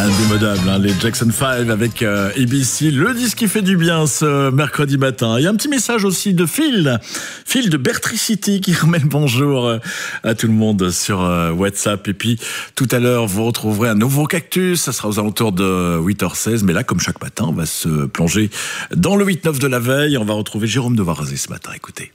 Indémodable, hein, les Jackson 5 avec ABC, le disque qui fait du bien ce mercredi matin. Il y a un petit message aussi de Phil de Bertree City qui remet le bonjour à tout le monde sur WhatsApp. Et puis tout à l'heure, vous retrouverez un nouveau cactus, ça sera aux alentours de 8h16. Mais là, comme chaque matin, on va se plonger dans le 8-9 de la veille. On va retrouver Jérôme de Varazé ce matin, écoutez.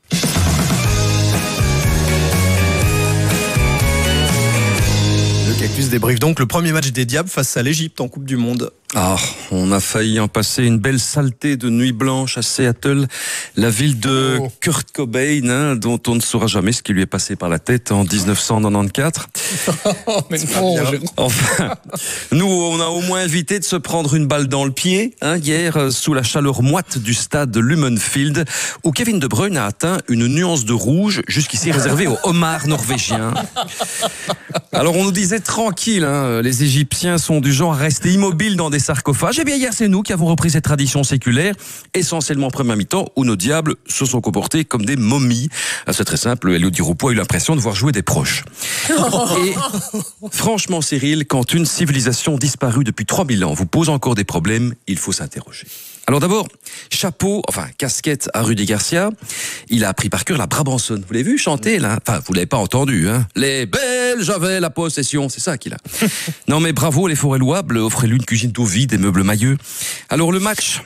Cactus débriefe donc le premier match des Diables face à l'Égypte en Coupe du Monde. Ah, on a failli en passer une belle saleté de nuit blanche à Seattle, la ville de Kurt Cobain, hein, dont on ne saura jamais ce qui lui est passé par la tête en 1994. Mais non, enfin, nous, on a au moins évité de se prendre une balle dans le pied, hein, hier, sous la chaleur moite du stade de Lumen Field, où Kevin De Bruyne a atteint une nuance de rouge, jusqu'ici réservée aux homards norvégiens. Alors, on nous disait tranquille, hein, les Égyptiens sont du genre à rester immobiles dans des sarcophages. Eh bien, hier, c'est nous qui avons repris cette tradition séculaire, essentiellement en première mi-temps, où nos diables se sont comportés comme des momies. C'est très simple, Elodie Roupeau a eu l'impression de voir jouer des proches. Et franchement, Cyril, quand une civilisation disparue depuis 3000 ans vous pose encore des problèmes, il faut s'interroger. Alors d'abord, casquette à Rudy Garcia. Il a appris par cœur la Brabançonne. Vous l'avez vu chanter, là? Enfin, vous l'avez pas entendu, hein? Les Belges avaient la possession, c'est ça qu'il a. Non mais bravo, les forêts louables, offrez-lui une cuisine tout vide, des meubles mailleux. Alors le match.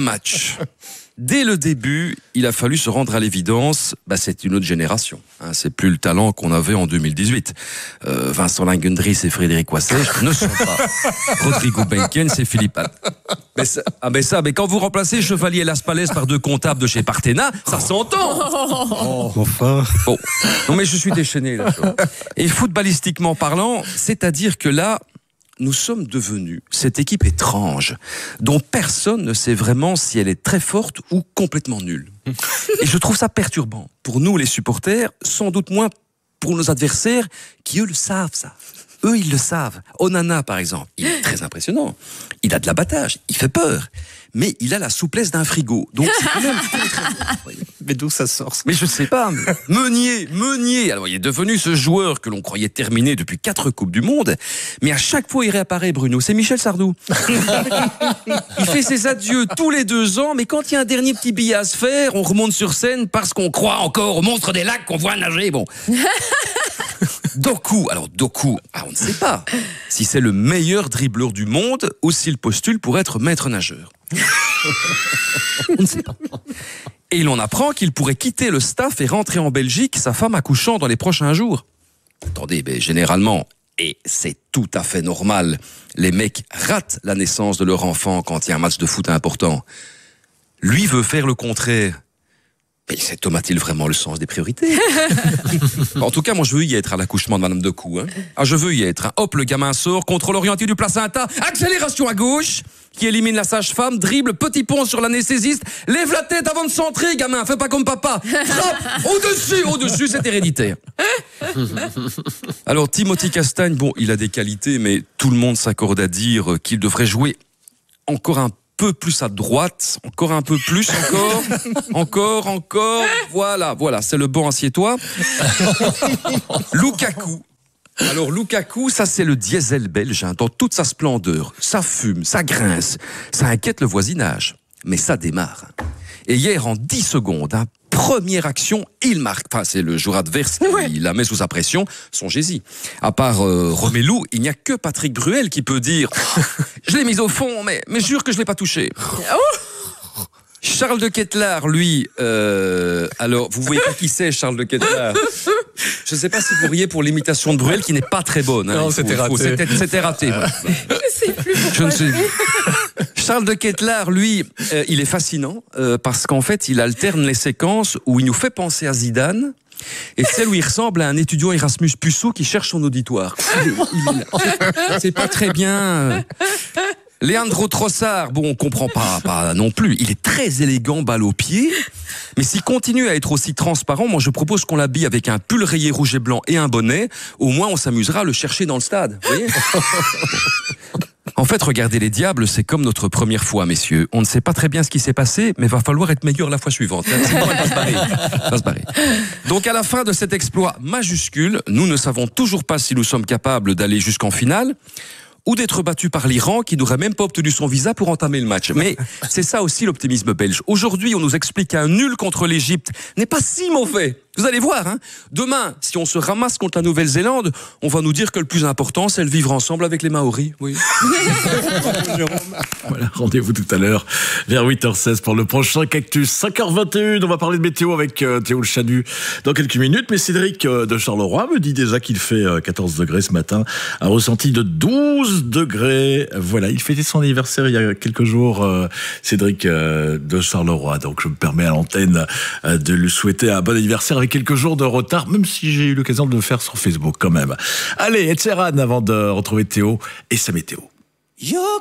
Dès le début, il a fallu se rendre à l'évidence, c'est une autre génération. Hein, c'est plus le talent qu'on avait en 2018. Vincent Langendries et Frédéric Wassèche ne sont pas. Rodrigo Benkens et Philippe Mais quand vous remplacez Chevalier Las Palais par deux comptables de chez Partena, ça s'entend. Enfin. Bon, non mais je suis déchaîné là. Et footballistiquement parlant, c'est-à-dire que là, nous sommes devenus cette équipe étrange dont personne ne sait vraiment si elle est très forte ou complètement nulle. Et je trouve ça perturbant. Pour nous, les supporters, sans doute moins pour nos adversaires qui, eux, le savent, ça. Eux, ils le savent. Onana, par exemple, il est très impressionnant. Il a de l'abattage, il fait peur. Mais il a la souplesse d'un frigo. Donc, c'est quand même très... Mais d'où ça sort ça? Mais je sais pas. Meunier. Alors, il est devenu ce joueur que l'on croyait terminé depuis 4 Coupes du Monde. Mais à chaque fois, il réapparaît, Bruno. C'est Michel Sardou. Il fait ses adieux tous les 2 ans. Mais quand il y a un dernier petit billet à se faire, on remonte sur scène parce qu'on croit encore au monstre des lacs qu'on voit nager. Bon. Doku, on ne sait pas si c'est le meilleur dribbleur du monde ou s'il postule pour être maître nageur. On ne sait pas. Et il en apprend qu'il pourrait quitter le staff et rentrer en Belgique, sa femme accouchant dans les prochains jours. Attendez, mais généralement, et c'est tout à fait normal, les mecs ratent la naissance de leur enfant quand il y a un match de foot important. Lui veut faire le contraire. Mais cet homme a-t-il vraiment le sens des priorités? En tout cas, moi, je veux y être à l'accouchement de Madame Doku. Hein. Ah, je veux y être. Hein. Hop, le gamin sort, contrôle orienté du placenta, accélération à gauche, qui élimine la sage-femme, dribble, petit pont sur l'anesthésiste, lève la tête avant de centrer, gamin, fais pas comme papa. Frappe, au-dessus, c'est héréditaire. Alors, Timothy Castagne, bon, il a des qualités, mais tout le monde s'accorde à dire qu'il devrait jouer encore un peu plus à droite, encore un peu plus, encore, voilà, c'est le bon assieds-toi. Lukaku. Alors Lukaku, ça c'est le diesel belge, hein, dans toute sa splendeur. Ça fume, ça grince, ça inquiète le voisinage, mais ça démarre. Et hier, en 10 secondes, hein, première action, il marque. Enfin, c'est le joueur adverse qui la met sous sa pression. Songez-y. À part Romelu, il n'y a que Patrick Bruel qui peut dire « Je l'ai mise au fond, mais jure que je ne l'ai pas touché. » Charles de Ketelaar, lui... alors, vous voyez pas qui c'est, Charles de Ketelaar? Je ne sais pas si vous riez pour l'imitation de Bruel, qui n'est pas très bonne. Hein. Non, c'était raté. C'était raté. Ouais. Je ne sais. Charles de Ketelaar, lui, il est fascinant parce qu'en fait, il alterne les séquences où il nous fait penser à Zidane et celle où il ressemble à un étudiant Erasmus Puceau qui cherche son auditoire. C'est pas très bien. Leandro Trossard, bon, on comprend pas non plus. Il est très élégant, balle au pied. Mais s'il continue à être aussi transparent, moi je propose qu'on l'habille avec un pull rayé rouge et blanc et un bonnet. Au moins, on s'amusera à le chercher dans le stade. Vous voyez? En fait, regardez les Diables, c'est comme notre première fois, messieurs. On ne sait pas très bien ce qui s'est passé, mais va falloir être meilleur la fois suivante. Sinon, elle va se barrer. Donc, à la fin de cet exploit majuscule, nous ne savons toujours pas si nous sommes capables d'aller jusqu'en finale. ou d'être battu par l'Iran qui n'aurait même pas obtenu son visa pour entamer le match. Mais c'est ça aussi l'optimisme belge. Aujourd'hui, on nous explique qu'un nul contre l'Égypte n'est pas si mauvais. Vous allez voir, hein. Demain, si on se ramasse contre la Nouvelle-Zélande, on va nous dire que le plus important, c'est le vivre ensemble avec les Maoris. Oui. Voilà, rendez-vous tout à l'heure vers 8h16 pour le prochain Cactus. 5h21, on va parler de météo avec Théo Le Chanu dans quelques minutes. Mais Cédric de Charleroi me dit déjà qu'il fait 14 degrés ce matin, un ressenti de 12 degrés. Voilà, il fêtait son anniversaire il y a quelques jours, Cédric de Charleroi. Donc je me permets à l'antenne de lui souhaiter un bon anniversaire avec quelques jours de retard, même si j'ai eu l'occasion de le faire sur Facebook quand même. Allez, Ed Sheeran avant de retrouver Théo et sa météo.